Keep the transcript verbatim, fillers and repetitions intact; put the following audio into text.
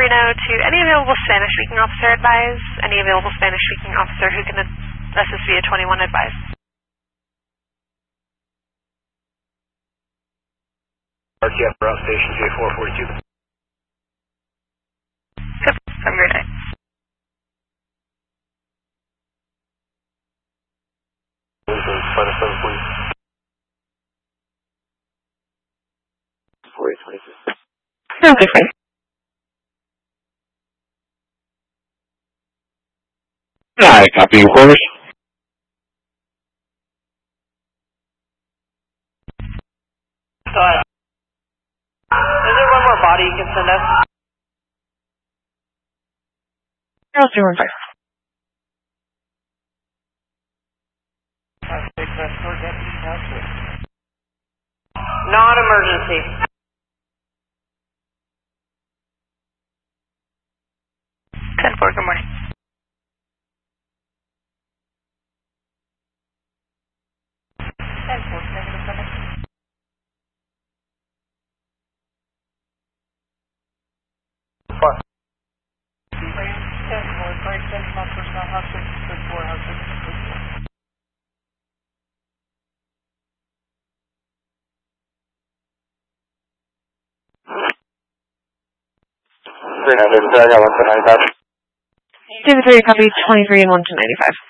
Reno to any available Spanish-speaking officer advise. Any available Spanish-speaking officer who can assist via twenty-one advise. R T F route station J four forty-two. Good. Have a great day. Final seven, please. forty twenty-two. No different. Hi, copy your quarters. Uh, is there one more body you can send us? zero zero one five. Non-emergency. ten four, good morning. ten four, negative seven. Five. ten four, break ten four, personnel, house six, six four, house six, six four. three hundred, uh, yeah, one two nine five. David three, copy twenty-three and one two ninety-five.